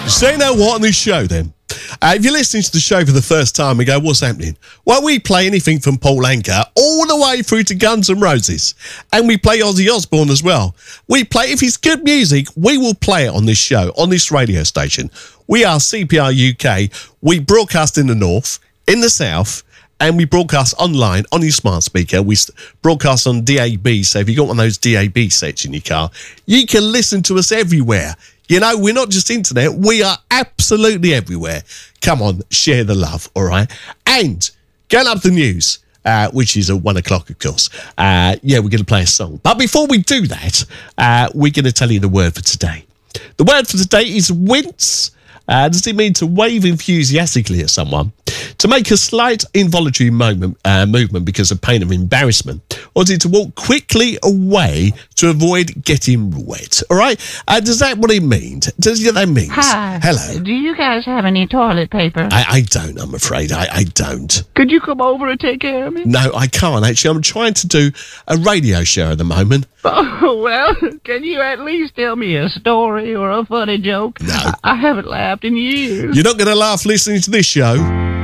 So you know what on this show then? If you're listening to the show for the first time and go, what's happening? Well, we play anything from Paul Anka all the way through to Guns N' Roses. And we play Ozzy Osbourne as well. We play, if it's good music, we will play it on this show, on this radio station. We are CPR UK. We broadcast in the north, in the south, and we broadcast online on your smart speaker. We broadcast on DAB, so if you've got one of those DAB sets in your car, you can listen to us everywhere. You know, we're not just internet, we are absolutely everywhere. Come on, share the love, all right? And going up the news, which is at 1 o'clock, of course. Yeah, we're going to play a song. But before we do that, we're going to tell you the word for today. The word for today is wince. Does it mean to wave enthusiastically at someone, to make a slight involuntary movement because of pain or embarrassment, or is it to walk quickly away to avoid getting wet? All right? Does that what it means? Does that mean? Hi. Hello. Do you guys have any toilet paper? I don't, I'm afraid. I don't. Could you come over and take care of me? No, I can't, actually. I'm trying to do a radio show at the moment. Oh, well, can you at least tell me a story or a funny joke? No. I haven't laughed in years. You're not going to laugh listening to this show.